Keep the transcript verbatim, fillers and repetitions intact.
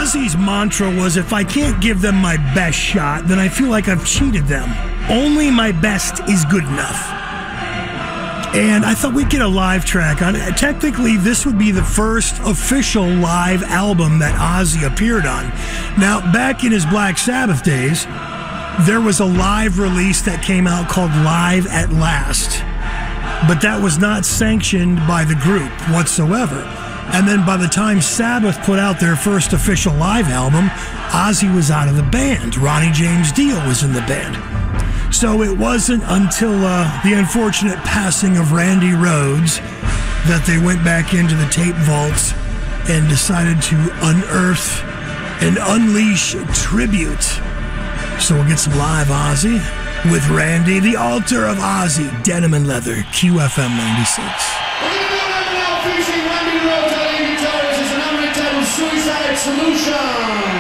Ozzy's mantra was, if I can't give them my best shot, then I feel like I've cheated them. Only my best is good enough. And I thought we'd get a live track on it. Technically, this would be the first official live album that Ozzy appeared on. Now, back in his Black Sabbath days, there was a live release that came out called Live at Last. But that was not sanctioned by the group whatsoever. And then by the time Sabbath put out their first official live album, Ozzy was out of the band. Ronnie James Dio was in the band. So it wasn't until uh, the unfortunate passing of Randy Rhoads that they went back into the tape vaults and decided to unearth and unleash tribute. So we'll get some live Ozzy with Randy, the altar of Ozzy, Denim and Leather, Q F M ninety-six. We're going to go right now featuring Randy Rhoads on lead guitars. It's an album titled Suicide Solution.